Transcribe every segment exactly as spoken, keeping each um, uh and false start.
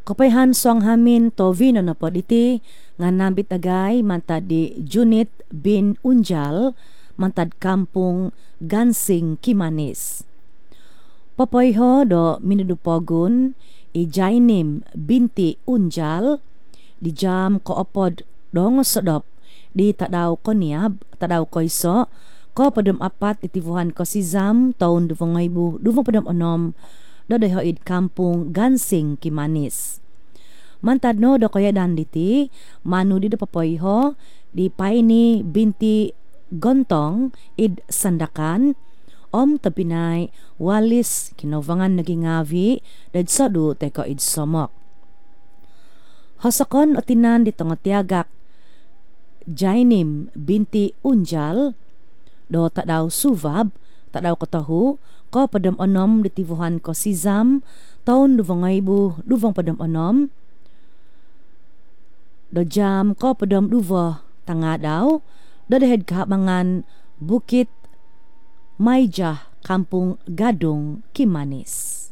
Kapayhan suang hamin to vino na po iti nga nambit agay mantad di Junit bin Unjal mantad kampung Gansing Kimanis. Papoyho do minudupogun i Jainim binti Unjal di jam koopod dong sodop di tadaw koniab tadaw koiso ko padam apat itivuhan ko si Zam taon duvong ibu duvong padam onom do dehoid kampung Gansing Kimanis. Mantad no do kaya dan diti manu di do papoyho di paini binti Gontong id sandakan om tapinay walis kinovangan naging ngavi dad sadu teko id somok. Hosakon o tinan di tongotiagak Jainim binti Unjal do tadaw suvab tadaw kotahu ko padam onom ditivuhan ko si Zam taon duvong ibu duvong padam onom do jam ko padam duvo tanga daw do dehed kahabangan Bukit Maijah kampung Gadung Kimanis.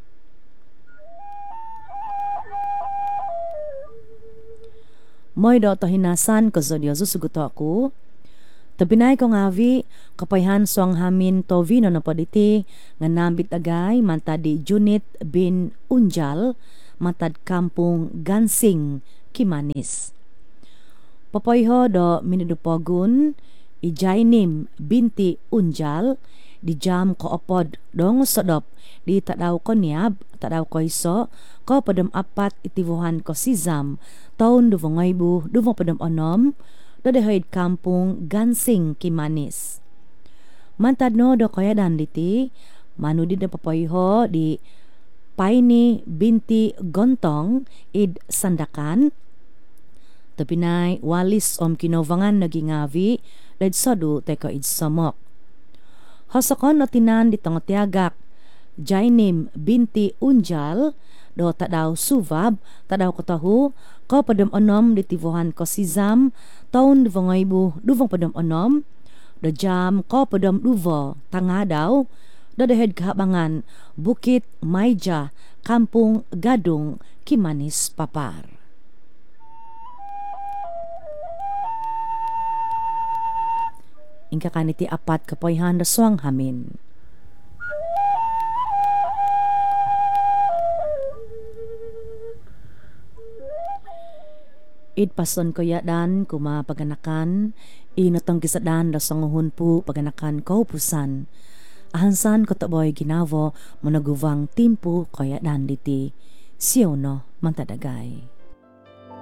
Moy do to hinasan ko zodyo susuguto ako. Tabinay ko ngavi kapayhan suang hamin to vino na poditi nga nambit agay mantadi Junit bin Unjal matad kampung Gansing Kimanis. Papoyho do minudupogun i Jainim binti Unjal di jam koopod dong sodop di tadaw koniab tadaw koiso ko padam apat itivuhan ko si Zam taon duvong ibu duvong padam onom do dehoid kampung Gansing Kimanis. Mantad no do kaya dan diti manu di na papoyho di paini binti Gontong id sandakan tapinay walis om kinovangan naging ngavi dad sadu teko id somok. Hosokon o tinan di tongotiagak Jainim binti Unjal do tadaw suvab tadaw kotahu ko padam onom ditivuhan ko si Zam taon duvong ibu duvong padam onom do jam ko padam duvo tanga daw do dehed kahabangan Bukit Maijah kampung Gadung Kimanis Papar. Ingka kaniti apat kapoyhan da suang hamin. Id pason ko yadan kuma paganakan inotong kisadan da sanguhun po paganakan kaupusan. Ahansan ko taboy ginavo managuvang timpo ko yadan diti siyono mantadagay.